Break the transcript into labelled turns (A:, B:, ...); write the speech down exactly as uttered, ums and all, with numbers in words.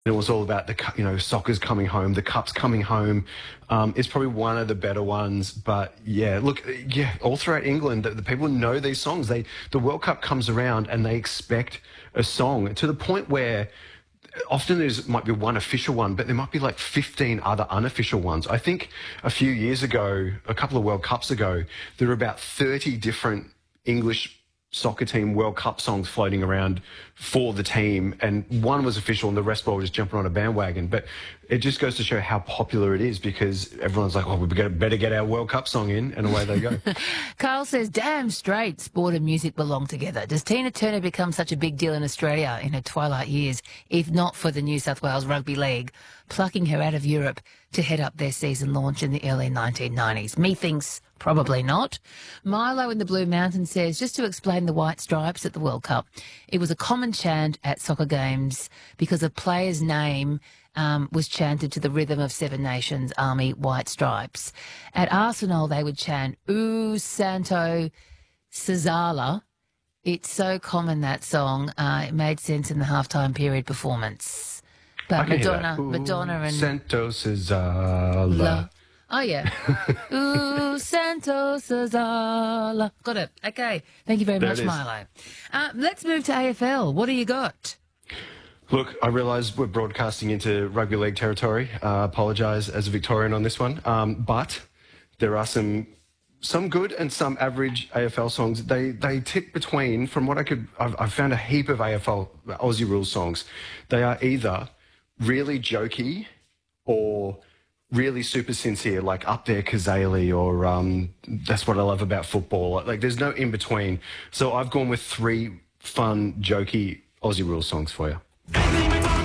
A: It was all about the, cu- you know, soccer's coming home, the cup's coming home. Um, it's probably one of the better ones. But yeah, look, yeah, all throughout England, the, the people know these songs. They, the World Cup comes around and they expect a song to the point where often there's might be one official one, but there might be like fifteen other unofficial ones. I think a few years ago, a couple of World Cups ago, there were about thirty different English soccer team World Cup songs floating around for the team, and one was official and the rest were just jumping on a bandwagon. But it just goes to show how popular it is, because everyone's like, oh, we better get our World Cup song in, and away they go.
B: Carl says, damn straight, sport and music belong together. Does Tina Turner become such a big deal in Australia in her twilight years, if not for the New South Wales Rugby League plucking her out of Europe to head up their season launch in the early nineteen nineties? Methinks probably not. Milo in the Blue Mountain says, just to explain the white stripes at the World Cup, it was a common chant at soccer games because a player's name um, was chanted to the rhythm of Seven Nations Army White Stripes. At Arsenal, they would chant, Ooh, Santo Cesala. It's so common, that song. Uh, it made sense in the halftime period performance. But Madonna, Madonna and...
A: Santo Cesala.
B: La. Oh, yeah. Ooh, Santo Cesala. Got it. Okay. Thank you very
A: There
B: much,
A: it is.
B: Milo. Uh, let's move to A F L. What do you got?
A: Look, I realise we're broadcasting into rugby league territory. I uh, apologise as a Victorian on this one. Um, but there are some some good and some average A F L songs. They they tip between, from what I could, I've, I've found a heap of A F L Aussie Rules songs. They are either really jokey or really super sincere, like Up There Kazali, or um, That's What I Love About Football. Like, there's no in between. So I've gone with three fun, jokey Aussie Rules songs for you.